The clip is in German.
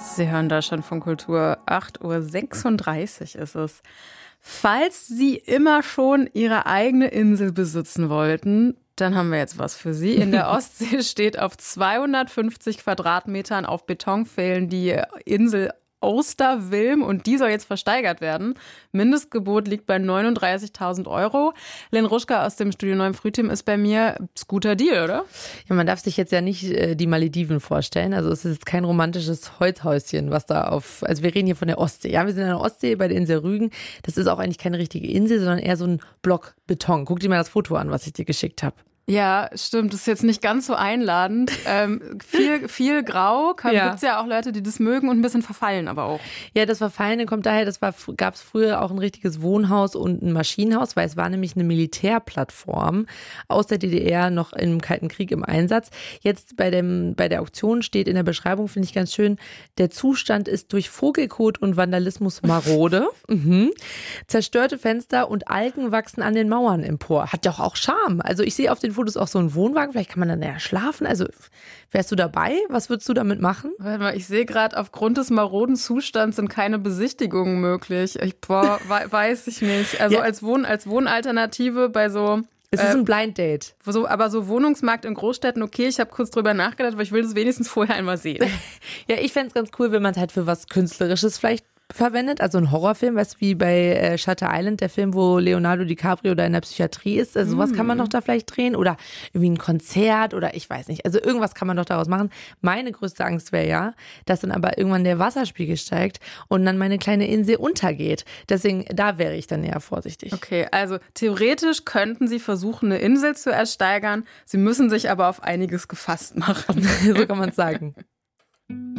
Sie hören Deutschlandfunk Kultur, 8:36 Uhr ist es. Falls Sie immer schon Ihre eigene Insel besitzen wollten, dann haben wir jetzt was für Sie. In der Ostsee steht auf 250 Quadratmetern auf Betonpfählen die Insel Oosterwilm und die soll jetzt versteigert werden. Mindestgebot liegt bei 39.000 €. Len Ruschka aus dem Studio 9 Frühteam ist bei mir. Ist guter Deal, oder? Ja, man darf sich jetzt ja nicht die Malediven vorstellen. Also es ist jetzt kein romantisches Holzhäuschen, was da also wir reden hier von der Ostsee. Ja, wir sind an der Ostsee bei der Insel Rügen. Das ist auch eigentlich keine richtige Insel, sondern eher so ein Block Beton. Guck dir mal das Foto an, was ich dir geschickt habe. Ja, stimmt. Das ist jetzt nicht ganz so einladend. Viel grau. Gibt's ja auch Leute, die das mögen und ein bisschen verfallen aber auch. Ja, das Verfallene kommt daher, gab es früher auch ein richtiges Wohnhaus und ein Maschinenhaus, weil es war nämlich eine Militärplattform aus der DDR noch im Kalten Krieg im Einsatz. Jetzt bei der Auktion steht in der Beschreibung, finde ich ganz schön, der Zustand ist durch Vogelkot und Vandalismus marode. Zerstörte Fenster und Algen wachsen an den Mauern empor. Hat doch auch Charme. Also ich sehe auf den Fotos auch so einen Wohnwagen, vielleicht kann man dann ja schlafen. Also wärst du dabei? Was würdest du damit machen? Warte mal, ich sehe gerade, aufgrund des maroden Zustands sind keine Besichtigungen möglich. Weiß ich nicht. Also ja. als Wohnalternative bei so... Es ist ein Blind Date. Aber so Wohnungsmarkt in Großstädten, okay, ich habe kurz drüber nachgedacht, aber ich will das wenigstens vorher einmal sehen. Ja, ich fände es ganz cool, wenn man es halt für was Künstlerisches vielleicht verwendet, also ein Horrorfilm, weißt du, wie bei Shutter Island, der Film, wo Leonardo DiCaprio da in der Psychiatrie ist, also sowas kann man doch da vielleicht drehen oder irgendwie ein Konzert oder ich weiß nicht, also irgendwas kann man doch daraus machen. Meine größte Angst wäre ja, dass dann aber irgendwann der Wasserspiegel steigt und dann meine kleine Insel untergeht, deswegen, da wäre ich dann eher vorsichtig. Okay, also theoretisch könnten Sie versuchen, eine Insel zu ersteigern, Sie müssen sich aber auf einiges gefasst machen. So kann man es sagen.